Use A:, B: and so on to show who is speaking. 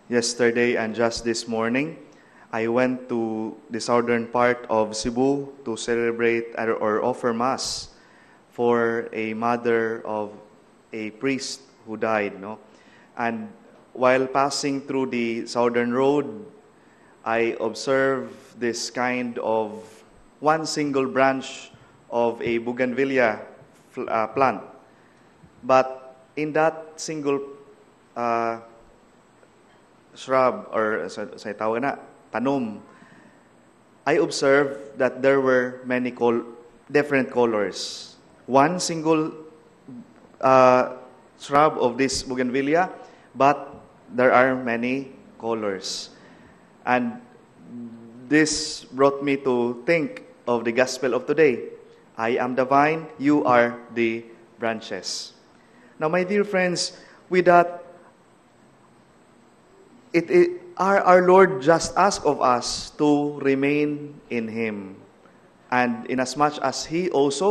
A: yesterday and just this morning, I went to the southern part of Cebu to celebrate or offer Mass for a mother of a priest who died. No? And while passing through the southern road, I observed this kind of one single branch of a bougainvillea plant. But in that single shrub, or sa tawag na, tanom, I observed that there were many different colors. One single shrub of this bougainvillea, but there are many colors. And this brought me to think of the gospel of today. I am the vine, you are the branches. Now, my dear friends, with that, our Lord just asked of us to remain in Him. And inasmuch as He also